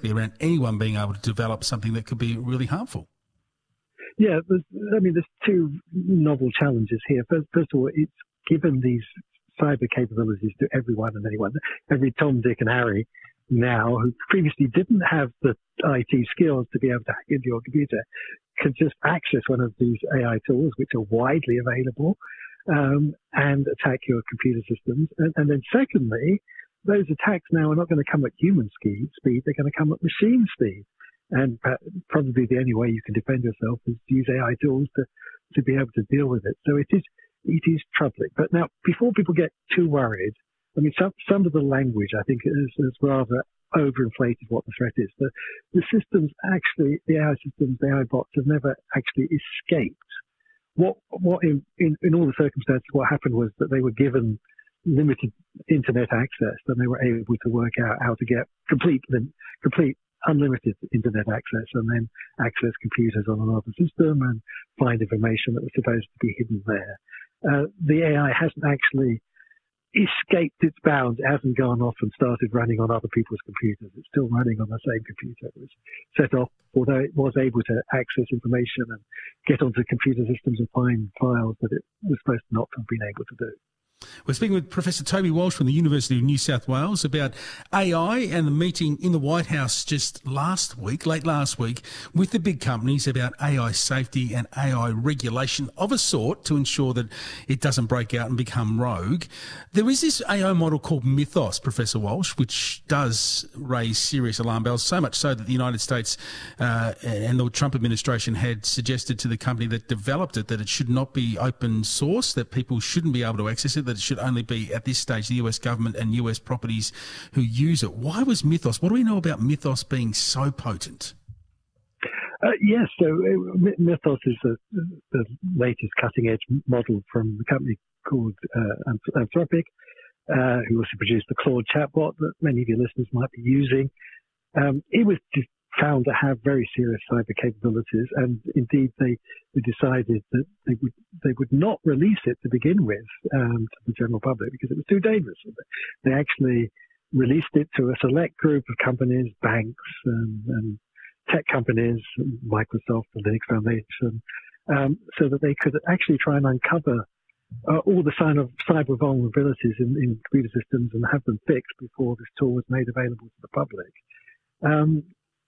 directly around anyone being able to develop something that could be really harmful. Yeah, there's two novel challenges here. First of all, it's given these cyber capabilities to everyone and anyone, every Tom, Dick and Harry now who previously didn't have the IT skills to be able to hack into your computer can just access one of these AI tools, which are widely available, and attack your computer systems. And then secondly, those attacks now are not going to come at human speed, they're going to come at machine speed. And probably the only way you can defend yourself is to use AI tools to be able to deal with it. So it is troubling. But now, before people get too worried, I mean, some of the language, I think, is rather overinflated what the threat is. The systems actually, the AI systems, the AI bots have never actually escaped. What in all the circumstances, what happened was that they were given limited internet access, and they were able to work out how to get complete unlimited internet access, and then access computers on another system and find information that was supposed to be hidden there. The AI hasn't actually escaped its bounds. It hasn't gone off and started running on other people's computers. It's still running on the same computer. It was set off, although it was able to access information and get onto computer systems and find files that it was supposed not to have been able to do. We're speaking with Professor Toby Walsh from the University of New South Wales about AI and the meeting in the White House just late last week, with the big companies about AI safety and AI regulation of a sort to ensure that it doesn't break out and become rogue. There is this AI model called Mythos, Professor Walsh, which does raise serious alarm bells, so much so that the United States and the Trump administration had suggested to the company that developed it that it should not be open source, that people shouldn't be able to access it, that it should only be, at this stage, the US government and US properties who use it. Why was Mythos? What do we know about Mythos being so potent? Yes, so Mythos is the latest cutting-edge model from a company called Anthropic, who also produced the Claude chatbot that many of your listeners might be using. It was found to have very serious cyber capabilities, and indeed they decided that they would not release it to begin with to the general public because it was too dangerous. They actually released it to a select group of companies, banks, and tech companies, Microsoft, the Linux Foundation, so that they could actually try and uncover all the sign of cyber vulnerabilities in computer systems and have them fixed before this tool was made available to the public.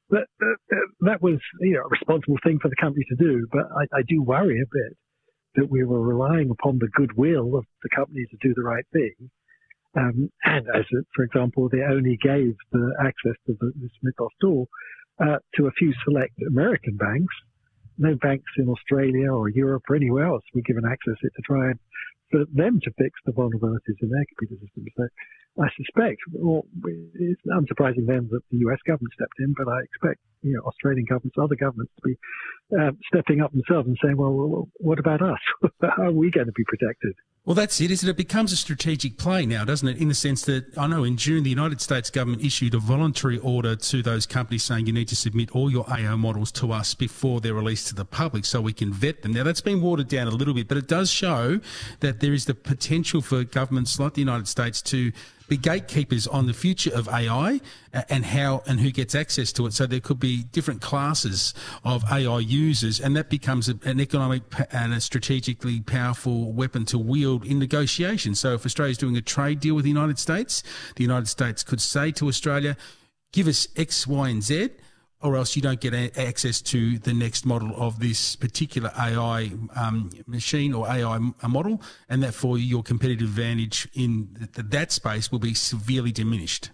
That was a responsible thing for the company to do, but I do worry a bit that we were relying upon the goodwill of the companies to do the right thing. And as, for example, they only gave the access to this Mythos tool to a few select American banks. No banks in Australia or Europe or anywhere else were given access to it to try and for them to fix the vulnerabilities in their computer systems. So I suspect, it's unsurprising then that the US government stepped in, but I expect Australian governments, other governments to be stepping up themselves and saying, well, what about us? How are we going to be protected? Well, that's it, isn't it? It becomes a strategic play now, doesn't it? In the sense that, I know in June, the United States government issued a voluntary order to those companies saying you need to submit all your AI models to us before they're released to the public so we can vet them. Now, that's been watered down a little bit, but it does show that there is the potential for governments like the United States to be gatekeepers on the future of AI and how and who gets access to it. So there could be different classes of AI users, and that becomes an economic and a strategically powerful weapon to wield in negotiations. So if Australia's doing a trade deal with the United States could say to Australia, give us X, Y, and Z, or else you don't get access to the next model of this particular AI machine or AI model, and therefore your competitive advantage in that space will be severely diminished.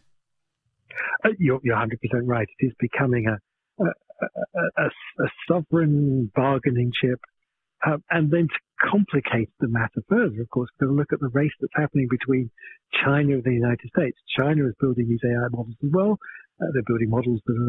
You're 100% right. It is becoming a sovereign bargaining chip. And then to complicate the matter further, of course, we've got to look at the race that's happening between China and the United States. China is building these AI models as well. They're building models that are